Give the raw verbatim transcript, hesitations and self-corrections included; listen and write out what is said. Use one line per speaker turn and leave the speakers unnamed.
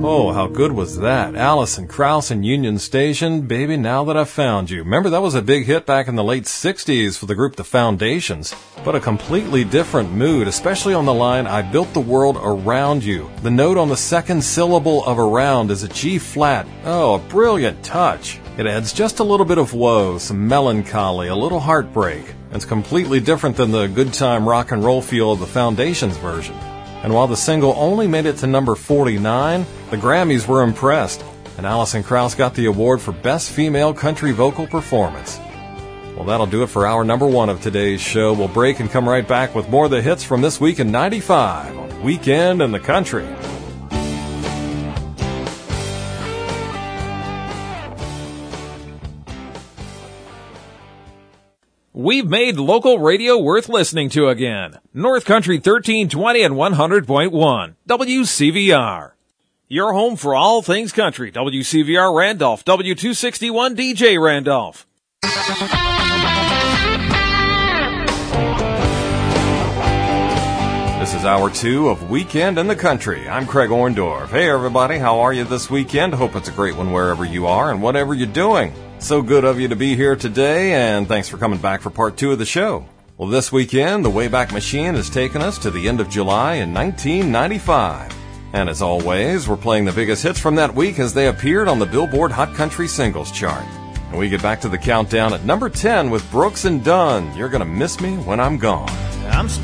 Oh, how good was that? Alison Krauss and Union Station, Baby Now That I've Found You. Remember, that was a big hit back in the late sixties for the group The Foundations. But a completely different mood, especially on the line, I built the world around you. The note on the second syllable of around is a G flat. Oh, a brilliant touch. It adds just a little bit of woe, some melancholy, a little heartbreak. It's completely different than the good time rock and roll feel of the Foundations version. And while the single only made it to number forty-nine, the Grammys were impressed, and Alison Krauss got the award for Best Female Country Vocal Performance. Well, that'll do it for hour number one of today's show. We'll break and come right back with more of the hits from this week in ninety-five on Weekend in the Country.
We've made local radio worth listening to again. North Country thirteen twenty and one hundred point one. W C V R. Your home for all things country. W C V R Randolph. W two sixty-one D J Randolph.
This is hour two of Weekend in the Country. I'm Craig Orndorff. Hey everybody, how are you this weekend? Hope it's a great one wherever you are and whatever you're doing. So good of you to be here today, and thanks for coming back for part two of the show. Well, this weekend, the Wayback Machine has taken us to the end of July in nineteen ninety-five. And as always, we're playing the biggest hits from that week as they appeared on the Billboard Hot Country Singles Chart. And we get back to the countdown at number ten with Brooks and Dunn, You're Gonna Miss Me When I'm Gone.